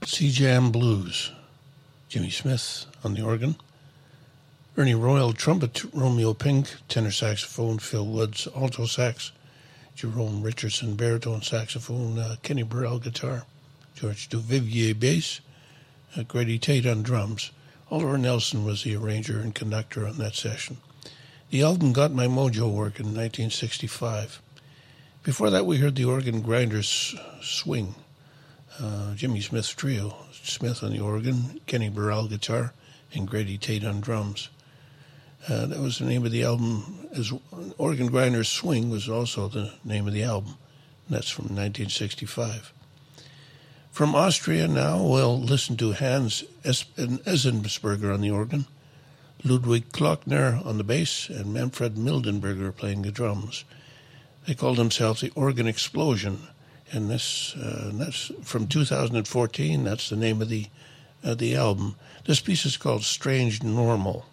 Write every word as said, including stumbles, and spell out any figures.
Sea Jam Blues, Jimmy Smith on the organ. Ernie Royal, trumpet, Romeo Pink, tenor saxophone, Phil Woods, alto sax, Jerome Richardson, baritone saxophone, uh, Kenny Burrell, guitar, George Duvivier, bass, uh, Grady Tate on drums. Oliver Nelson was the arranger and conductor on that session. The album got my mojo work in nineteen sixty-five. Before that, we heard the Organ Grinders Swing, uh, Jimmy Smith Trio, Smith on the organ, Kenny Burrell guitar, and Grady Tate on drums. Uh, that was the name of the album. As Organ Grinders Swing was also the name of the album. And that's from nineteen sixty-five. From Austria now, we'll listen to Hans Essensberger on the organ, Ludwig Klockner on the bass, and Manfred Mildenberger playing the drums. They called themselves the Organ Explosion, and this uh, that's from two thousand fourteen. That's the name of the uh, the album. This piece is called Strange Normal.